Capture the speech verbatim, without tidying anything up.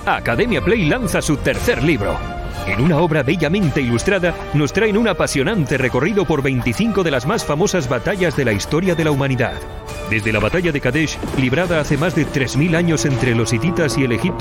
Academia Play lanza su tercer libro. En una obra bellamente ilustrada, nos traen un apasionante recorrido por veinticinco de las más famosas batallas de la historia de la humanidad. Desde la batalla de Kadesh, librada hace más de tres mil años entre los hititas y el Egipto